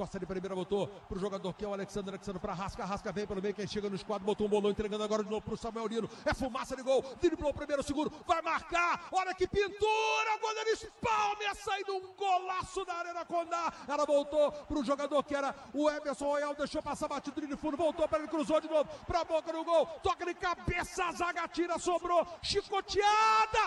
costa de primeira, botou pro jogador que é o Alexandre pra Rasca. Rasca vem pelo meio, quem chega no esquadro, botou um bolão, entregando agora de novo pro Samuel Nino. É fumaça de gol, driblou o primeiro, seguro, vai marcar. Olha que pintura, goleiro espalma, saindo um golaço da Arena Condá. Ela voltou pro jogador que era o Everson Royal, deixou passar batido de fundo, voltou para ele, cruzou de novo pra boca do gol, toca de cabeça, a zaga tira, sobrou, chicoteada.